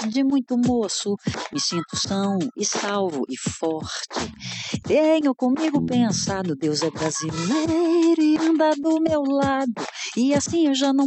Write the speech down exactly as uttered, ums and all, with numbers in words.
de muito moço, me sinto são e salvo e forte. Tenho comigo pensado, Deus é brasileiro e anda do meu lado, e assim eu já não